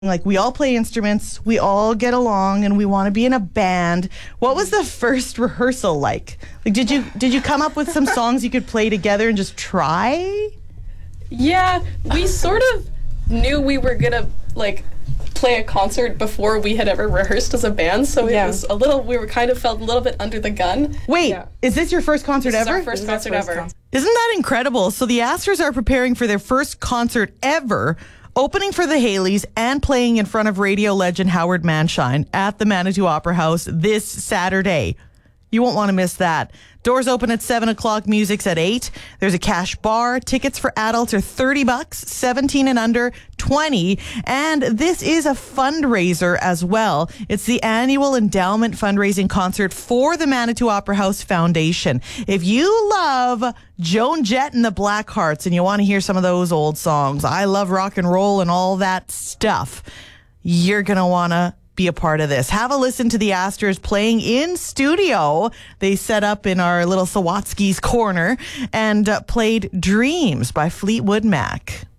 Like, we all play instruments, we all get along, and we want to be in a band. What was the first rehearsal like? Like, did you come up with some songs you could play together and just try? Yeah, we sort of knew we were gonna play a concert before we had ever rehearsed as a band, so it was we were kind of felt a little bit under the gun. Wait, is this your first concert ever? This is our first concert ever. Isn't that incredible? So the Astors are preparing for their first concert ever, opening for the Haleys and playing in front of radio legend Howard Manshine at the Manitou Opera House this Saturday. You won't want to miss that. Doors open at 7 o'clock, music's at 8. There's a cash bar. Tickets for adults are $30, 17 and under, 20. And this is a fundraiser as well. It's the annual endowment fundraising concert for the Manitou Opera House Foundation. If you love Joan Jett and the Blackhearts and you want to hear some of those old songs, I love rock and roll and all that stuff, you're going to want to be a part of this. Have a listen to the Astors playing in studio. They set up in our little Sawatsky's corner and played Dreams by Fleetwood Mac.